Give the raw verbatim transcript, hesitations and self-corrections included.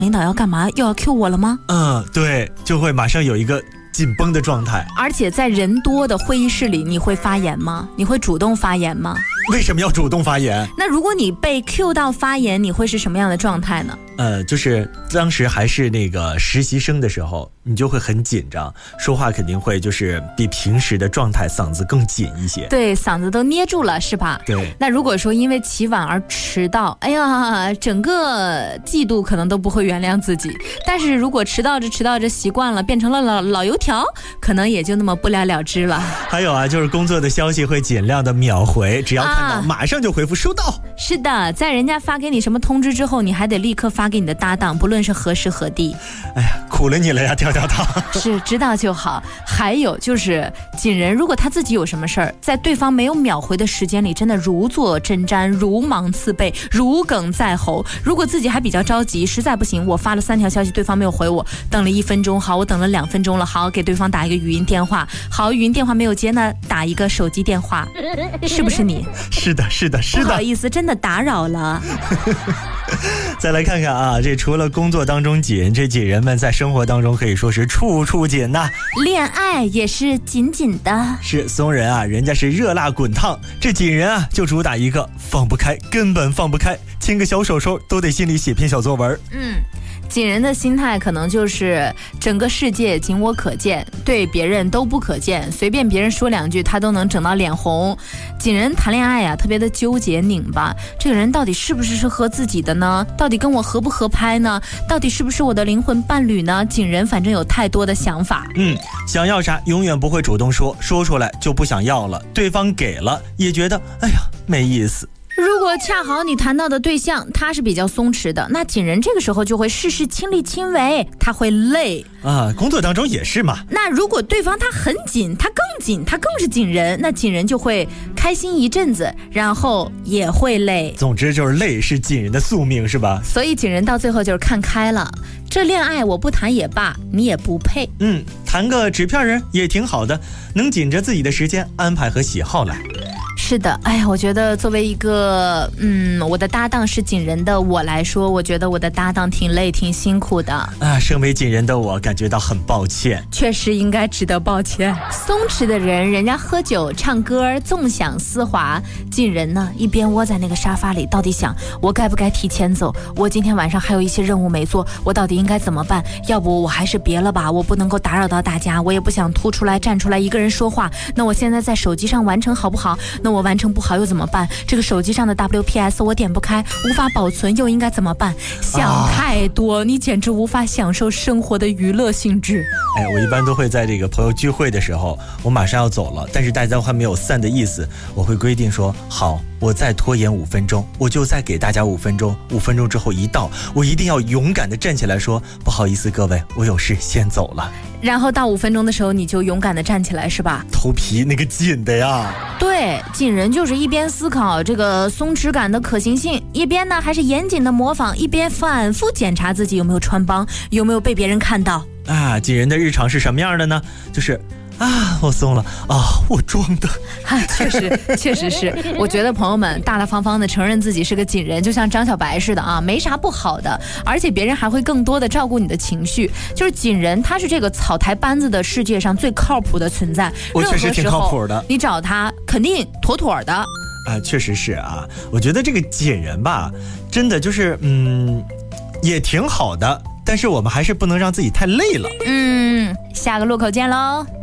领导要干嘛？又要 Q 我了吗？ 嗯，对，就会马上有一个紧绷的状态。 而且在人多的会议室里，你会发言吗？你会主动发言吗？ 为什么要主动发言？ 那如果你被 Q 到发言，你会是什么样的状态呢？ 呃，就是当时还是那个实习生的时候，你就会很紧张，说话肯定会就是比平时的状态嗓子更紧一些。 对，嗓子都捏住了，是吧？ 对。 那如果说因为起晚而迟到，哎呀，整个季度可能都不会原谅自己。但是如果迟到着迟到着习惯了，变成了老老油条，可能也就那么不了了之了。 还有啊，就是工作的消息会尽量的秒回，只要看到、啊、马上就回复收到。 是的，在人家发给你什么通知之后，你还得立刻发给你的搭档，不论是何时何地。 哎呀，苦了你了呀，跳跳糖。 是，知道就好。还有就是锦人，如果他自己有什么事儿，在对方没有秒回的时间里，真的如坐针毡，如芒刺背，如鲠在喉。如果自己还比较着急，实在不行，我发了三条消息，对方没有回我，等了一分钟，好，我等了两分钟了，好，给对方打一个语音电话，好，语音电话没有接呢，打一个手机电话，是不是你？ 是的，是的，是的。 不好意思，真的打扰了。 再来看看啊，这除了工作当中紧，这紧人们在生活当中可以说是处处紧呐、啊。 恋爱也是紧紧的。 是松人啊，人家是热辣滚烫，这紧人啊就主打一个放不开，根本放不开，牵个小手手都得心里写篇小作文。 嗯。锦人的心态可能就是整个世界仅我可见，对别人都不可见，随便别人说两句他都能整到脸红。锦人谈恋爱啊特别的纠结拧巴，这个人到底是不是适合自己的呢？到底跟我合不合拍呢？到底是不是我的灵魂伴侣呢？锦人反正有太多的想法。 嗯，想要啥永远不会主动说，说出来就不想要了，对方给了也觉得哎呀没意思。 如果恰好你谈到的对象他是比较松弛的，那锦人这个时候就会事事亲力亲为，他会累啊，工作当中也是嘛。 那如果对方他很紧，他更紧，他更是锦人，那锦人就会开心一阵子，然后也会累。 总之就是累是锦人的宿命，是吧？ 所以锦人到最后就是看开了，这恋爱我不谈也罢，你也不配。 嗯，谈个纸片人也挺好的，能紧着自己的时间安排和喜好来。 是的，哎呀，我觉得作为一个嗯，我的搭档是锦人的我来说，我觉得我的搭档挺累挺辛苦的啊。身为锦人的我感觉到很抱歉， 确实应该值得抱歉。松弛的人，人家喝酒唱歌纵享丝滑，锦人呢一边窝在那个沙发里，到底想我该不该提前走？我今天晚上还有一些任务没做，我到底应该怎么办？要不我还是别了吧，我不能够打扰到大家，我也不想突出来站出来一个人说话。那我现在在手机上完成好不好？那我完成不好又怎么办？这个手机上的 W P S 我点不开，无法保存又应该怎么办？想太多、啊、你简直无法享受生活的娱乐性质。 哎，我一般都会在这个朋友聚会的时候，我马上要走了，但是大家还没有散的意思，我会规定说好，我再拖延五分钟，我就再给大家五分钟，五分钟之后一到，我一定要勇敢的站起来说不好意思各位，我有事先走了。 然后到五分钟的时候你就勇敢的站起来，是吧？ 头皮那个紧的呀。 对，锦人就是一边思考这个松弛感的可行性，一边呢还是严谨的模仿，一边反复检查自己有没有穿帮，有没有被别人看到啊。锦人的日常是什么样的呢？就是啊，我松了啊，我装的。 哎，确实，确实是。我觉得朋友们大大方方的承认自己是个锦人，就像张小白似的啊，没啥不好的，而且别人还会更多的照顾你的情绪。就是锦人，他是这个草台班子的世界上最靠谱的存在。 我确实挺靠谱的， 你找他肯定妥妥的。 啊，确实是啊。我觉得这个锦人吧，真的就是嗯，也挺好的，但是我们还是不能让自己太累了。 嗯，下个路口见喽。